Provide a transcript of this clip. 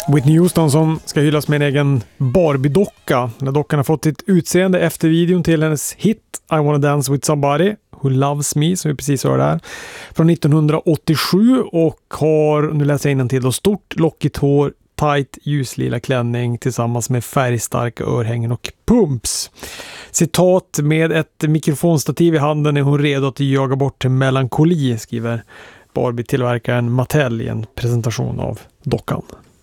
Whitney Houston som ska hyllas med en egen Barbie-docka. Den dockan har fått sitt utseende efter videon till hennes hit I Wanna Dance With Somebody Who Loves Me, som vi precis hörde här, från 1987, och har, nu läser jag innantill då, stort lockigt hår, tight ljuslila klänning tillsammans med färgstarka örhängen och pumps. Citat: med ett mikrofonstativ i handen är hon redo att jaga bort melankoli, skriver Barbie-tillverkaren Mattel i en presentation av dockan.